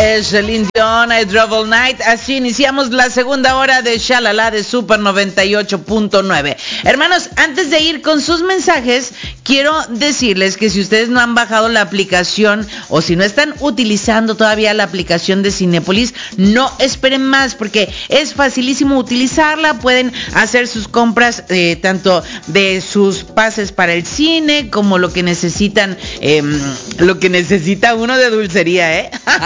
es Celine Dion, I Drove All Night. Así iniciamos la segunda hora de Shalala de Super 98.9. Hermanos, antes de ir con sus mensajes, quiero decirles que si ustedes no han bajado la aplicación o si no están utilizando todavía la aplicación de Cinépolis, no esperen más porque es facilísimo utilizarla. Pueden hacer sus compras tanto de sus pases para el cine como lo que necesitan, lo que necesita uno de dulcería,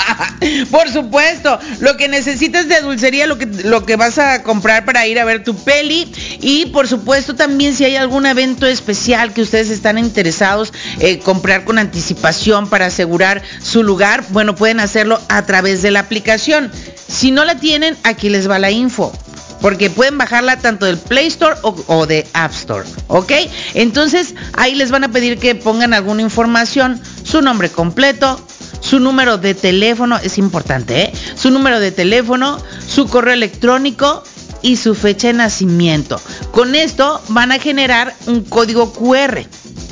Por supuesto, lo que necesitas de dulcería, lo que vas a comprar para ir a ver tu peli. Y por supuesto también si hay algún evento especial que ustedes están interesados comprar con anticipación para asegurar su lugar, bueno, pueden hacerlo a través de la aplicación. Si no la tienen, aquí les va la info, porque pueden bajarla tanto del Play Store o de App Store, ¿ok? Entonces ahí les van a pedir que pongan alguna información, su nombre completo, su número de teléfono, es importante, su número de teléfono, su correo electrónico y su fecha de nacimiento. Con esto van a generar un código QR.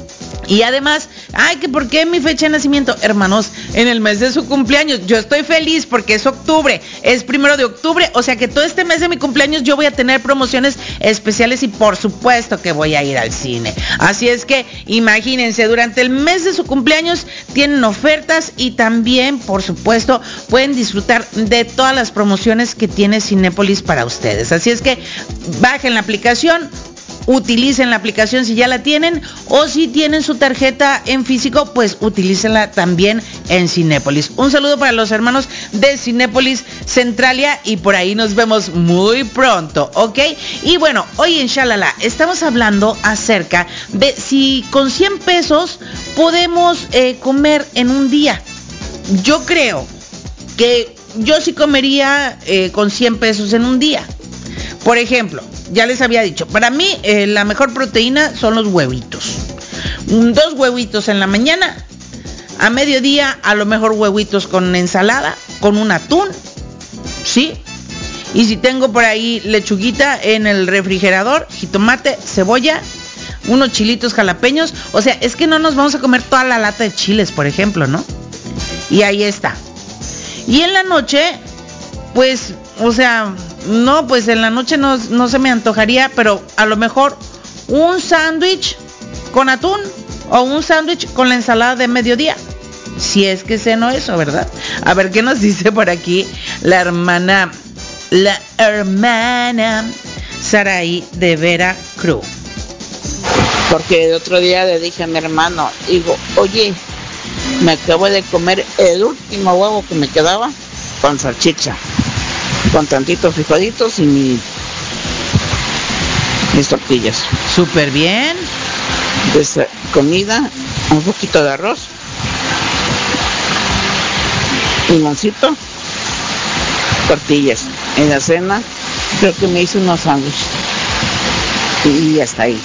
Y además, que ¿por qué mi fecha de nacimiento? Hermanos, en el mes de su cumpleaños, yo estoy feliz porque es octubre, es 1 de octubre, o sea que todo este mes de mi cumpleaños yo voy a tener promociones especiales y por supuesto que voy a ir al cine. Así es que imagínense, durante el mes de su cumpleaños tienen ofertas y también, por supuesto, pueden disfrutar de todas las promociones que tiene Cinépolis para ustedes. Así es que bajen la aplicación, utilicen la aplicación si ya la tienen, o si tienen su tarjeta en físico, pues utilícenla también en Cinépolis. Un saludo para los hermanos de Cinépolis Centralia y por ahí nos vemos muy pronto, ¿ok? Y bueno, hoy en Shalala estamos hablando acerca de si con 100 pesos podemos comer en un día. Yo creo que yo sí comería con 100 pesos en un día. Por ejemplo, ya les había dicho, para mí la mejor proteína son los huevitos. 2 huevitos en la mañana, a mediodía a lo mejor huevitos con ensalada, con un atún, ¿sí? Y si tengo por ahí lechuguita en el refrigerador, jitomate, cebolla, unos chilitos jalapeños. O sea, es que no nos vamos a comer toda la lata de chiles, por ejemplo, ¿no? Y ahí está. Y en la noche, pues, o sea, no, pues en la noche no se me antojaría, pero a lo mejor un sándwich con atún o un sándwich con la ensalada de mediodía, si es que ceno eso, ¿verdad? A ver qué nos dice por aquí la hermana Saraí de Veracruz. Porque el otro día le dije a mi hermano, digo, oye, me acabo de comer el último huevo que me quedaba con salchicha, con tantitos frijolitos y mis tortillas. Súper bien. Comida, un poquito de arroz, limoncito, tortillas. En la cena creo que me hice unos sándwiches y hasta ahí.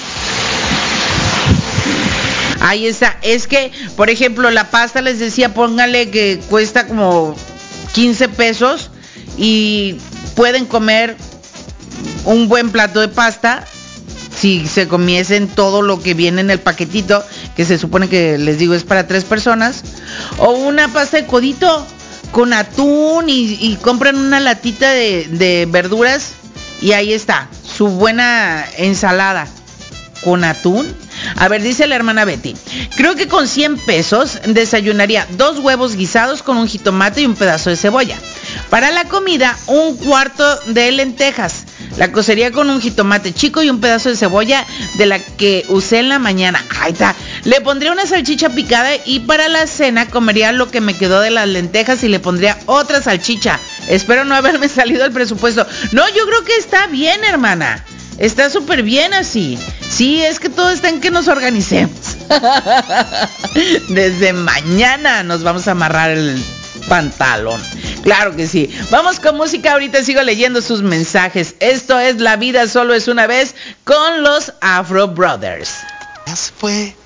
Ahí está. Es que, por ejemplo, la pasta les decía, póngale que cuesta como 15 pesos y pueden comer un buen plato de pasta si se comiesen todo lo que viene en el paquetito, que se supone que les digo es para 3 personas, o una pasta de codito con atún y compran una latita de verduras y ahí está, su buena ensalada con atún. A ver, dice la hermana Betty, creo que con 100 pesos desayunaría 2 huevos guisados con un jitomate y un pedazo de cebolla. Para la comida, un cuarto de lentejas. La cocería con un jitomate chico y un pedazo de cebolla de la que usé en la mañana. Ahí está. Le pondría una salchicha picada y para la cena comería lo que me quedó de las lentejas y le pondría otra salchicha. Espero no haberme salido el presupuesto. No, yo creo que está bien, hermana. Está súper bien así. Sí, es que todo está en que nos organicemos. Desde mañana nos vamos a amarrar el pantalón. Claro que sí. Vamos con música, ahorita sigo leyendo sus mensajes. Esto es La Vida Solo Es Una Vez con los Afro Brothers. Ya se fue